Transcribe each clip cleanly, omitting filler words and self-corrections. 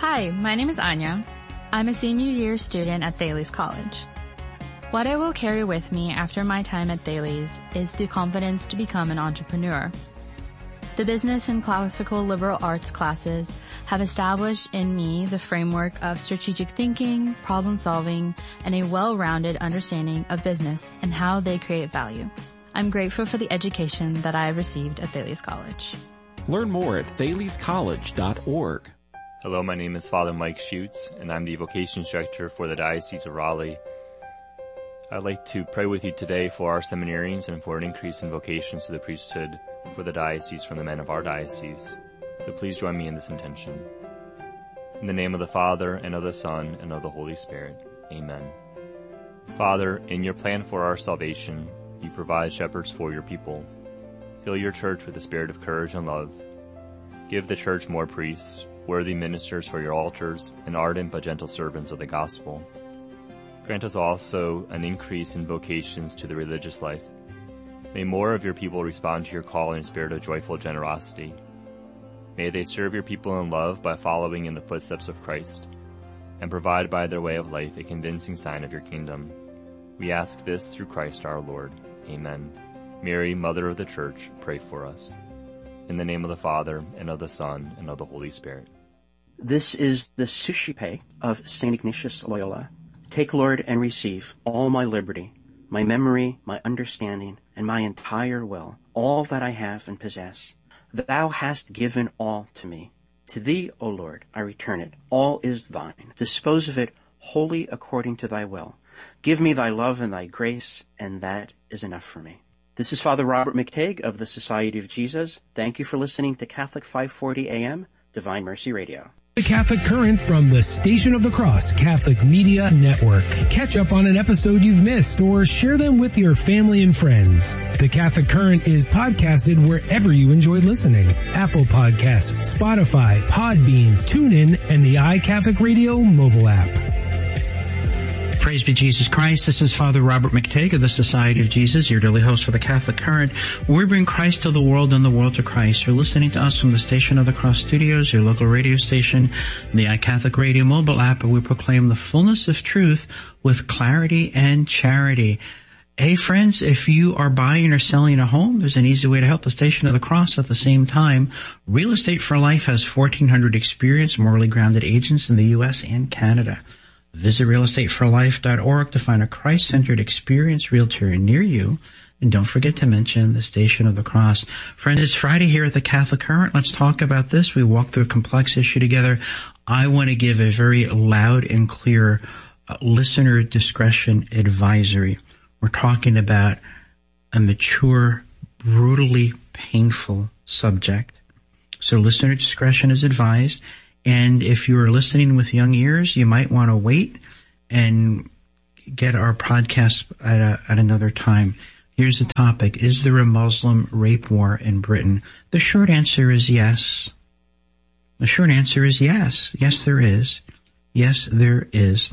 Hi, my name is Anya. I'm a senior year student at Thales College. What I will carry with me after my time at Thales is the confidence to become an entrepreneur. The business and classical liberal arts classes have established in me the framework of strategic thinking, problem solving, and a well-rounded understanding of business and how they create value. I'm grateful for the education that I have received at Thales College. Learn more at thalescollege.org. Hello, my name is Father Mike Schutz, and I'm the Vocations Director for the Diocese of Raleigh. I'd like to pray with you today for our seminarians and for an increase in vocations to the priesthood for the diocese from the men of our diocese. So please join me in this intention. In the name of the Father, and of the Son, and of the Holy Spirit. Amen. Father, in your plan for our salvation, you provide shepherds for your people. Fill your church with the spirit of courage and love. Give the church more priests, worthy ministers for your altars, and ardent but gentle servants of the gospel. Grant us also an increase in vocations to the religious life. May more of your people respond to your call in a spirit of joyful generosity. May they serve your people in love by following in the footsteps of Christ, and provide by their way of life a convincing sign of your kingdom. We ask this through Christ our Lord. Amen. Mary, Mother of the Church, pray for us. In the name of the Father, and of the Son, and of the Holy Spirit. This is the Suscipe of St. Ignatius Loyola. Take, Lord, and receive all my liberty, my memory, my understanding, and my entire will, all that I have and possess. Thou hast given all to me. To thee, O Lord, I return it. All is thine. Dispose of it wholly according to thy will. Give me thy love and thy grace, and that is enough for me. This is Father Robert McTague of the Society of Jesus. Thank you for listening to Catholic 540 AM, Divine Mercy Radio. The Catholic Current from the Station of the Cross Catholic Media Network. Catch up on an episode you've missed or share them with your family and friends. The Catholic Current is podcasted wherever you enjoy listening. Apple Podcasts, Spotify, Podbean, TuneIn, and the iCatholic Radio mobile app. Praise be Jesus Christ. This is Father Robert McTague of the Society of Jesus, your daily host for the Catholic Current. We bring Christ to the world and the world to Christ. You're listening to us from the Station of the Cross Studios, your local radio station, the iCatholic Radio mobile app, and we proclaim the fullness of truth with clarity and charity. Hey friends, if you are buying or selling a home, there's an easy way to help the Station of the Cross at the same time. Real Estate for Life has 1,400 experienced, morally grounded agents in the U.S. and Canada. Visit realestateforlife.org to find a Christ-centered experienced realtor near you. And don't forget to mention the Station of the Cross. Friends, it's Friday here at the Catholic Current. Let's talk about this. We walk through a complex issue together. I want to give a very loud and clear listener discretion advisory. We're talking about a mature, brutally painful subject. So listener discretion is advised. And if you are listening with young ears, you might want to wait and get our podcast at another time. Here's the topic. Is there a Muslim rape war in Britain? The short answer is yes. The short answer is yes. Yes, there is. Yes, there is.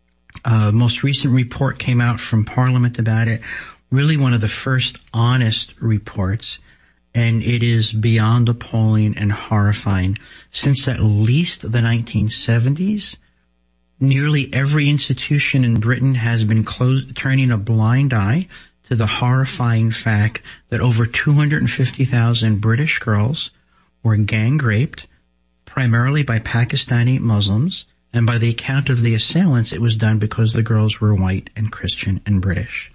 Most recent report came out from Parliament about it. Really one of the first honest reports. And it is beyond appalling and horrifying. Since at least the 1970s, nearly every institution in Britain has been turning a blind eye to the horrifying fact that over 250,000 British girls were gang raped, primarily by Pakistani Muslims, and by the account of the assailants, it was done because the girls were white and Christian and British.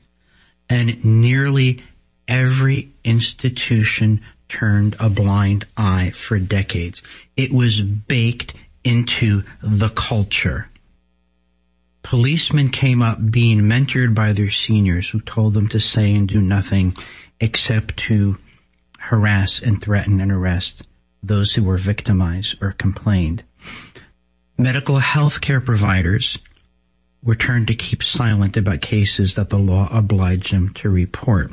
And nearly every institution turned a blind eye for decades. It was baked into the culture. Policemen came up being mentored by their seniors who told them to say and do nothing except to harass and threaten and arrest those who were victimized or complained. Medical health care providers were turned to keep silent about cases that the law obliged them to report.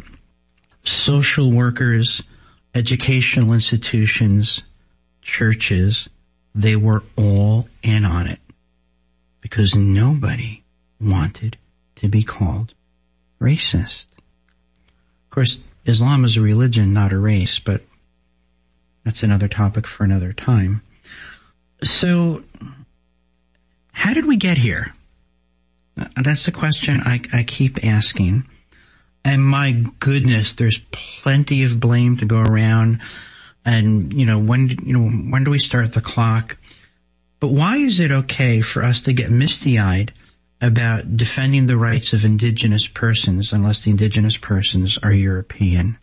Social workers, educational institutions, churches, they were all in on it because nobody wanted to be called racist. Of course, Islam is a religion, not a race, but that's another topic for another time. So, how did we get here? That's the question I keep asking. And my goodness, there's plenty of blame to go around. And, when do we start the clock? But why is it okay for us to get misty-eyed about defending the rights of indigenous persons unless the indigenous persons are European?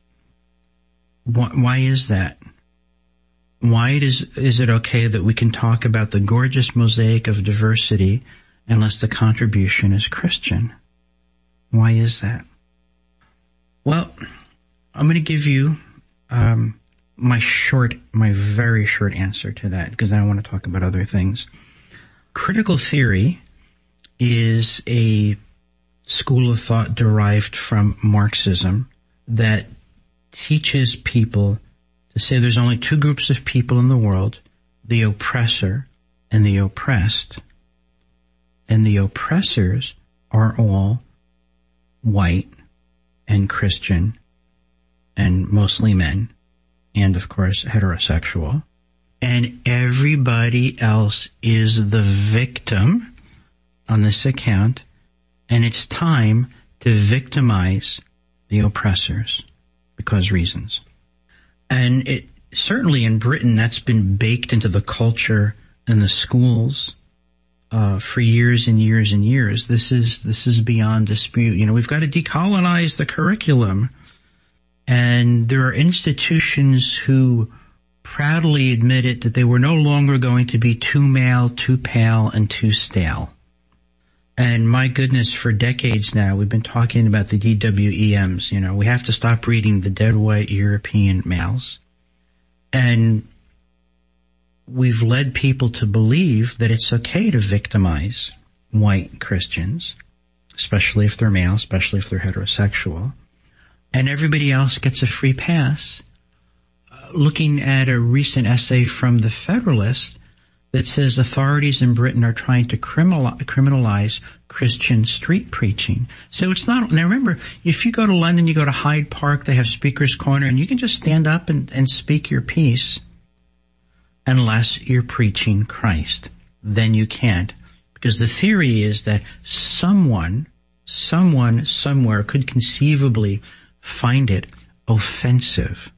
Why is that? Why is it okay that we can talk about the gorgeous mosaic of diversity unless the contribution is Christian? Why is that? Well, I'm going to give you my very short answer to that, because I want to talk about other things. Critical theory is a school of thought derived from Marxism that teaches people to say there's only two groups of people in the world, the oppressor and the oppressed. And the oppressors are all white and Christian and mostly men, and of course heterosexual. And everybody else is the victim on this account, and it's time to victimize the oppressors because reasons. And it certainly in Britain, that's been baked into the culture and the schools for years and years and years. This is beyond dispute. We've got to decolonize the curriculum. And there are institutions who proudly admitted that they were no longer going to be too male, too pale, and too stale. And my goodness, for decades now, we've been talking about the DWEMs. We have to stop reading the dead white European males. And we've led people to believe that it's okay to victimize white Christians, especially if they're male, especially if they're heterosexual. And everybody else gets a free pass. Looking at a recent essay from The Federalist that says authorities in Britain are trying to criminalize Christian street preaching. So it's not, now remember, if you go to London, you go to Hyde Park, they have Speaker's Corner, and you can just stand up and speak your piece unless you're preaching Christ. Then you can't. Because the theory is that someone somewhere could conceivably find it offensive.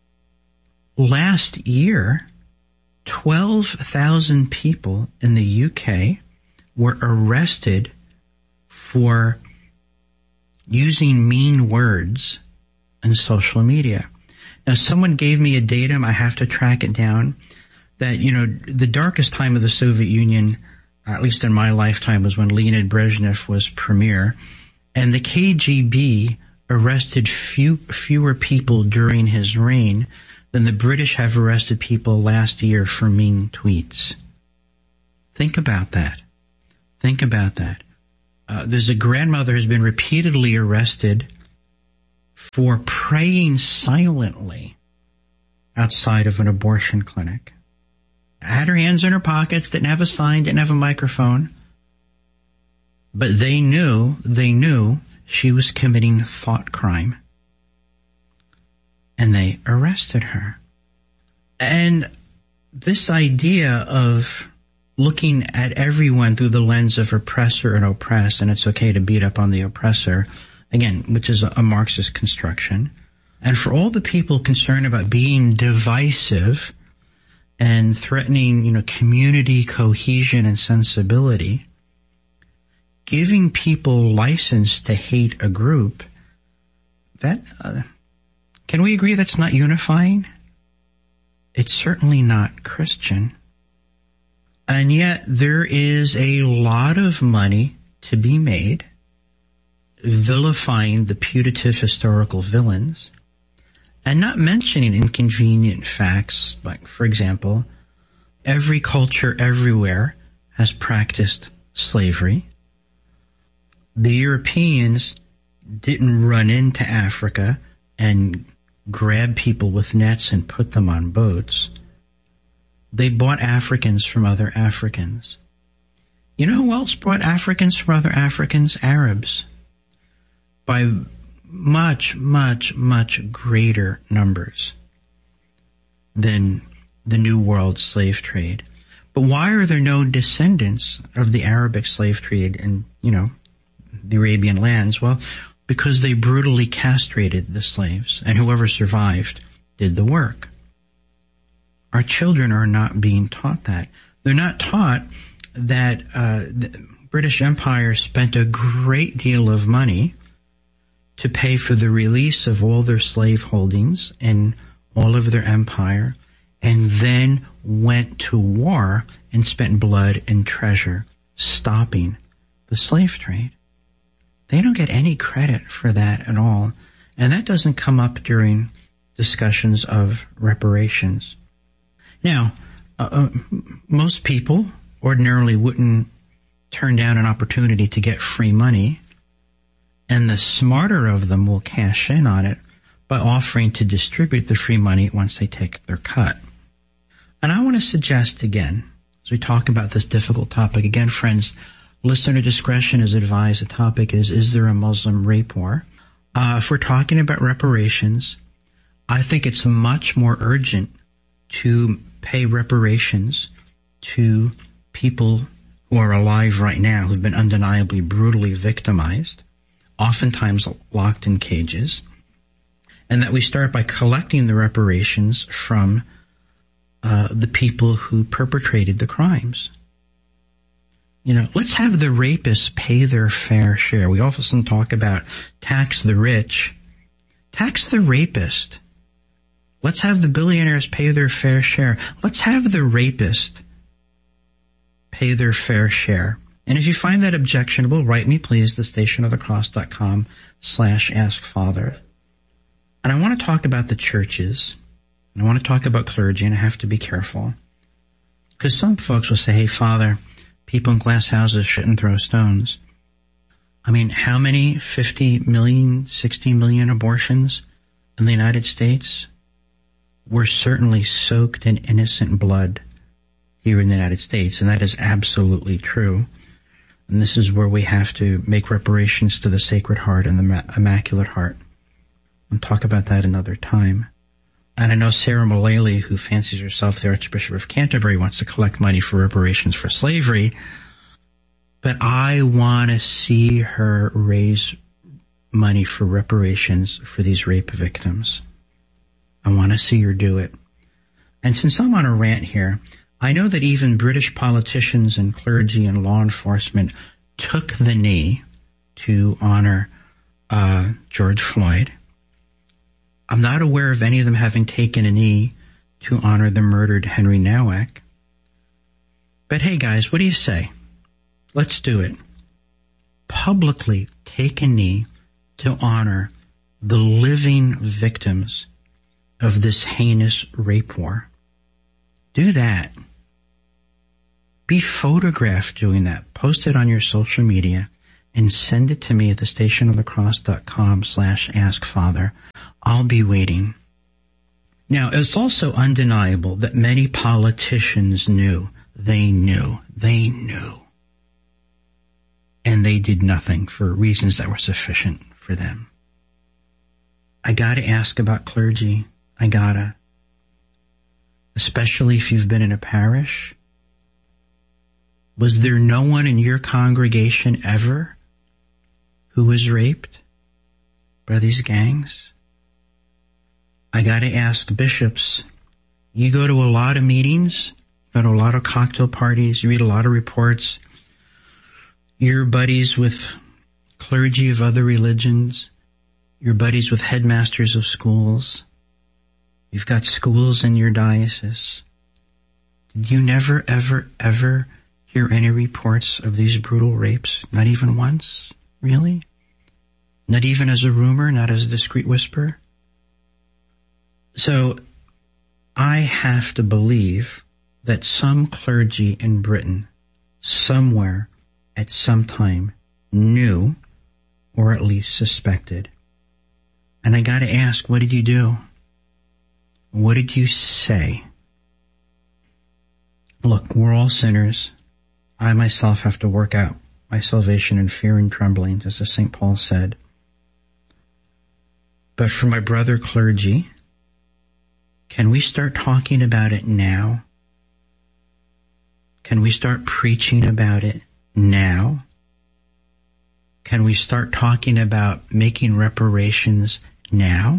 Last year, 12,000 people in the UK were arrested for using mean words in social media. Now, someone gave me a datum, I have to track it down, that, the darkest time of the Soviet Union, at least in my lifetime, was when Leonid Brezhnev was premier, and the KGB arrested fewer people during his reign than the British have arrested people last year for mean tweets. Think about that. There's a grandmother who's been repeatedly arrested for praying silently outside of an abortion clinic. Had her hands in her pockets, didn't have a sign, didn't have a microphone. But they knew she was committing thought crime. And they arrested her. And this idea of looking at everyone through the lens of oppressor and oppressed, and it's okay to beat up on the oppressor, again, which is a Marxist construction. And for all the people concerned about being divisive and threatening, community cohesion and sensibility, giving people license to hate a group, that, can we agree that's not unifying? It's certainly not Christian. And yet there is a lot of money to be made vilifying the putative historical villains and not mentioning inconvenient facts, like, for example, every culture everywhere has practiced slavery. The Europeans didn't run into Africa and grab people with nets and put them on boats. They bought Africans from other Africans. You know who else brought Africans from other Africans? Arabs. By much, much, much greater numbers than the New World slave trade. But why are there no descendants of the Arabic slave trade in, the Arabian lands? Well, because they brutally castrated the slaves, and whoever survived did the work. Our children are not being taught that. They're not taught that the British Empire spent a great deal of money to pay for the release of all their slave holdings and all of their empire, and then went to war and spent blood and treasure stopping the slave trade. They don't get any credit for that at all. And that doesn't come up during discussions of reparations. Now, most people ordinarily wouldn't turn down an opportunity to get free money, and the smarter of them will cash in on it by offering to distribute the free money once they take their cut. And I want to suggest again, as we talk about this difficult topic, again, friends, listener discretion is advised. The topic is there a Muslim rape war? If we're talking about reparations, I think it's much more urgent to pay reparations to people who are alive right now who've been undeniably brutally victimized, oftentimes locked in cages, and that we start by collecting the reparations from the people who perpetrated the crimes. Let's have the rapists pay their fair share. We often talk about tax the rich. Tax the rapist. Let's have the billionaires pay their fair share. Let's have the rapist pay their fair share. And if you find that objectionable, write me, please, thestationofthecross.com/askfather. And I want to talk about the churches. And I want to talk about clergy, and I have to be careful. Because some folks will say, hey, Father, people in glass houses shouldn't throw stones. I mean, how many 50 million, 60 million abortions in the United States were certainly soaked in innocent blood here in the United States? And that is absolutely true. And this is where we have to make reparations to the Sacred Heart and the Immaculate Heart. We'll talk about that another time. And I know Sarah Mullally, who fancies herself the Archbishop of Canterbury, wants to collect money for reparations for slavery. But I want to see her raise money for reparations for these rape victims. I want to see her do it. And since I'm on a rant here, I know that even British politicians and clergy and law enforcement took the knee to honor George Floyd. I'm not aware of any of them having taken a knee to honor the murdered Henry Nowak. But hey guys, what do you say? Let's do it. Publicly take a knee to honor the living victims of this heinous rape war. Do that. Be photographed doing that. Post it on your social media and send it to me at thestationofthecross.com/askfather. I'll be waiting. Now, it's also undeniable that many politicians knew. They knew. And they did nothing for reasons that were sufficient for them. I gotta ask about clergy. I gotta. Especially if you've been in a parish. Was there no one in your congregation ever who was raped by these gangs? I gotta ask bishops. You go to a lot of meetings, go to a lot of cocktail parties, you read a lot of reports. You're buddies with clergy of other religions. You're buddies with headmasters of schools. You've got schools in your diocese. Did you never, ever, ever hear any reports of these brutal rapes? Not even once? Really? Not even as a rumor, not as a discreet whisper? So, I have to believe that some clergy in Britain, somewhere, at some time, knew, or at least suspected. And I gotta ask, what did you do? What did you say? Look, we're all sinners. I myself have to work out my salvation in fear and trembling, just as St. Paul said. But for my brother clergy, can we start talking about it now? Can we start preaching about it now? Can we start talking about making reparations now?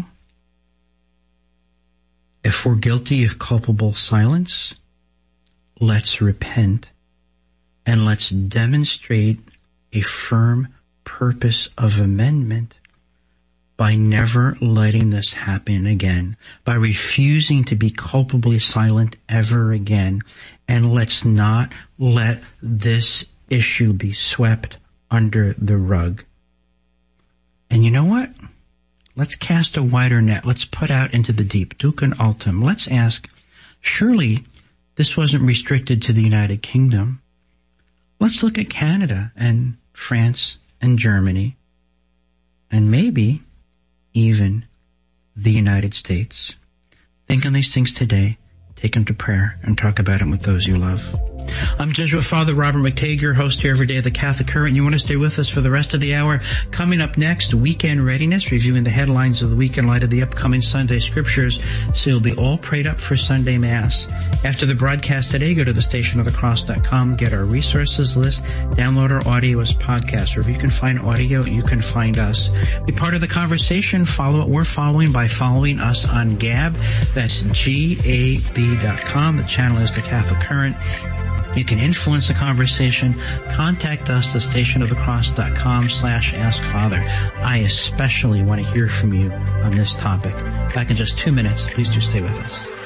If we're guilty of culpable silence, let's repent and let's demonstrate a firm purpose of amendment by never letting this happen again, by refusing to be culpably silent ever again. And let's not let this issue be swept under the rug. And you know what? Let's cast a wider net. Let's put out into the deep. Ducem altum. Let's ask, surely this wasn't restricted to the United Kingdom. Let's look at Canada and France and Germany and maybe even the United States. Think on these things today. Take them to prayer and talk about it with those you love. I'm Jesuit Father Robert McTague, your host here every day of the Catholic Current. You want to stay with us for the rest of the hour. Coming up next, Weekend Readiness, reviewing the headlines of the week in light of the upcoming Sunday scriptures, so you'll be all prayed up for Sunday Mass. After the broadcast today, go to thestationofthecross.com, get our resources list, download our audio as podcast. Wherever you can find audio, you can find us. Be part of the conversation. Follow what we're following by following us on Gab. That's GAB.com. The channel is the Catholic Current. You can influence the conversation. Contact us, thestationofthecross.com/askfather. I especially want to hear from you on this topic. Back in just 2 minutes. Please do stay with us.